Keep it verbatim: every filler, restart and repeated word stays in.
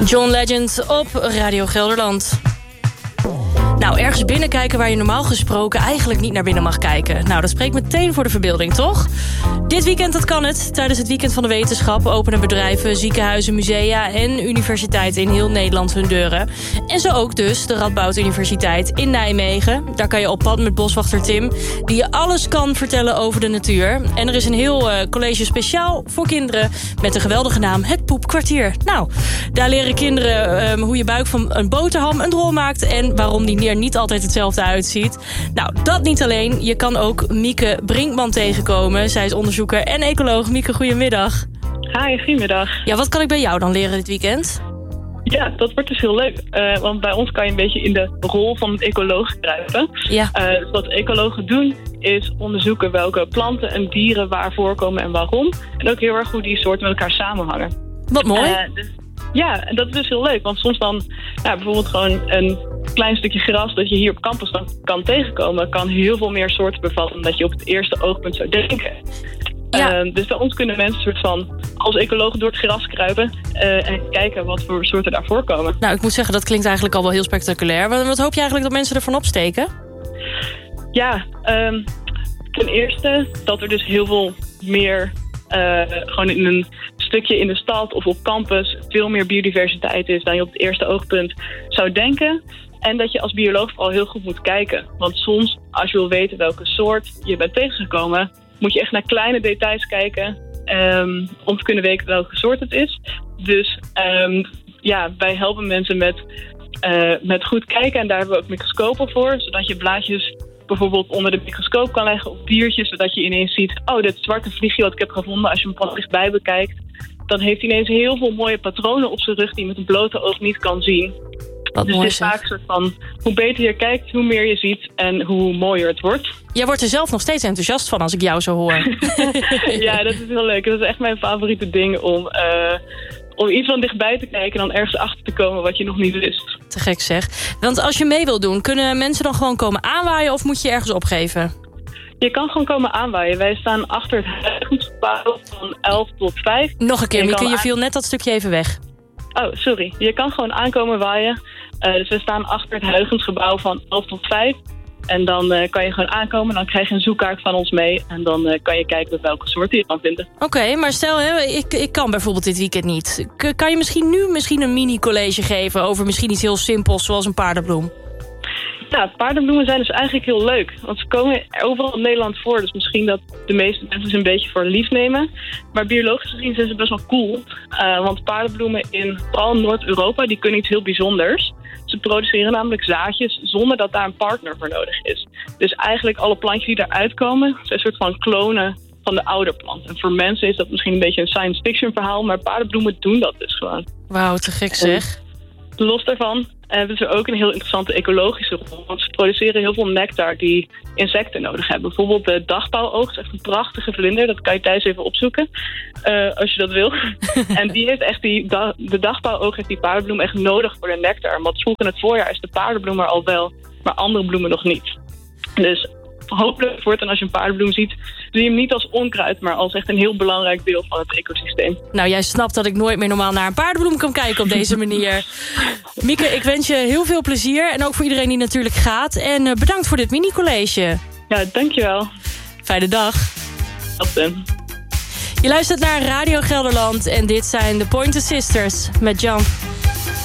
John Legend op Radio Gelderland. Nou, ergens binnenkijken waar je normaal gesproken eigenlijk niet naar binnen mag kijken. Nou, dat spreekt meteen voor de verbeelding, toch? Dit weekend, dat kan het. Tijdens het Weekend van de Wetenschap openen bedrijven, ziekenhuizen, musea en universiteiten in heel Nederland hun deuren. En zo ook dus de Radboud Universiteit in Nijmegen. Daar kan je op pad met boswachter Tim, die je alles kan vertellen over de natuur. En er is een heel uh, college speciaal voor kinderen met een geweldige naam, het Poepkwartier. Nou, daar leren kinderen um, hoe je buik van een boterham een drol maakt en waarom die neer niet altijd hetzelfde uitziet. Nou, dat niet alleen. Je kan ook Mieke Brinkman tegenkomen. Zij is onderzoeker en ecoloog. Mieke, goedemiddag. Hi, goedemiddag. Ja, wat kan ik bij jou dan leren dit weekend? Ja, dat wordt dus heel leuk. Uh, want bij ons kan je een beetje in de rol van het ecoloog kruipen. Ja. Uh, dus wat ecologen doen is onderzoeken welke planten en dieren waar voorkomen en waarom. En ook heel erg hoe die soorten met elkaar samenhangen. Wat mooi. Uh, dus, ja, en dat is dus heel leuk. Want soms dan ja, bijvoorbeeld gewoon een klein stukje gras dat je hier op campus dan kan tegenkomen, kan heel veel meer soorten bevatten dan dat je op het eerste oogpunt zou denken. Ja. Uh, dus bij ons kunnen mensen soort van als ecologen door het gras kruipen uh, en kijken wat voor soorten daar voorkomen. Nou, ik moet zeggen, dat klinkt eigenlijk al wel heel spectaculair. Wat, wat hoop je eigenlijk dat mensen ervan opsteken? Ja, um, ten eerste dat er dus heel veel meer Uh, gewoon in een stukje in de stad of op campus veel meer biodiversiteit is dan je op het eerste oogpunt zou denken. En dat je als bioloog vooral heel goed moet kijken. Want soms, als je wil weten welke soort je bent tegengekomen, moet je echt naar kleine details kijken um, om te kunnen weten welke soort het is. Dus um, ja, wij helpen mensen met, uh, met goed kijken en daar hebben we ook microscopen voor, zodat je blaadjes bijvoorbeeld onder de microscoop kan leggen op diertjes, zodat je ineens ziet, oh, dit zwarte vliegje wat ik heb gevonden, als je hem van dichtbij bekijkt, dan heeft hij ineens heel veel mooie patronen op zijn rug die je met een blote oog niet kan zien. Wat dus mooi, het is vaak een soort van, hoe beter je kijkt, hoe meer je ziet en hoe mooier het wordt. Jij wordt er zelf nog steeds enthousiast van als ik jou zo hoor. Ja, dat is heel leuk. Dat is echt mijn favoriete ding om, uh, om iets van dichtbij te kijken en dan ergens achter te komen wat je nog niet wist. Te gek zeg. Want als je mee wil doen, kunnen mensen dan gewoon komen aanwaaien of moet je ergens opgeven? Je kan gewoon komen aanwaaien. Wij staan achter het Huygensgebouw van elf tot vijf. Nog een keer, Mieke, je aan... viel net dat stukje even weg. Oh, sorry. Je kan gewoon aankomen waaien. Uh, dus we staan achter het Huygensgebouw van elf tot vijf. En dan uh, kan je gewoon aankomen. Dan krijg je een zoekkaart van ons mee. En dan uh, kan je kijken met welke soorten je kan vinden. Oké, okay, maar stel, hè, ik, ik kan bijvoorbeeld dit weekend niet. K- kan je misschien nu misschien een mini-college geven over misschien iets heel simpels zoals een paardenbloem? Ja, paardenbloemen zijn dus eigenlijk heel leuk. Want ze komen overal in Nederland voor. Dus misschien dat de meeste mensen ze een beetje voor lief nemen. Maar biologisch gezien zijn ze best wel cool. Uh, want paardenbloemen in vooral Noord-Europa, die kunnen iets heel bijzonders. Ze produceren namelijk zaadjes zonder dat daar een partner voor nodig is. Dus eigenlijk alle plantjes die daaruit komen, zijn een soort van klonen van de ouderplant. En voor mensen is dat misschien een beetje een science fiction verhaal, maar paardenbloemen doen dat dus gewoon. Wauw, te gek zeg. En los daarvan hebben ze ook een heel interessante ecologische rol. Want ze produceren heel veel nectar die insecten nodig hebben. Bijvoorbeeld de dagpauwoog is echt een prachtige vlinder. Dat kan je thuis even opzoeken, uh, als je dat wil. En die heeft echt die, da- de dagpauwoog heeft die paardenbloem echt nodig voor de nectar. Want vroeg in het voorjaar is de paardenbloem er al wel, maar andere bloemen nog niet. Dus hopelijk voortaan als je een paardenbloem ziet, zie je hem niet als onkruid, maar als echt een heel belangrijk deel van het ecosysteem. Nou, jij snapt dat ik nooit meer normaal naar een paardenbloem kan kijken op deze manier. Mieke, ik wens je heel veel plezier en ook voor iedereen die natuurlijk gaat. En uh, bedankt voor dit mini-college. Ja, dankjewel. Fijne dag. Tot. Je luistert naar Radio Gelderland en dit zijn de Pointer Sisters met Jan.